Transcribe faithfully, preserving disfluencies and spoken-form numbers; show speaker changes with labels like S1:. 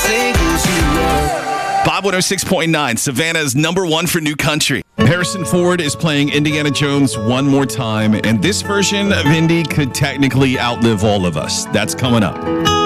S1: singles you love.
S2: Bob one oh six point nine, Savannah is number one for new country. Harrison Ford is playing Indiana Jones one more time, and this version of Indy could technically outlive all of us. That's coming up.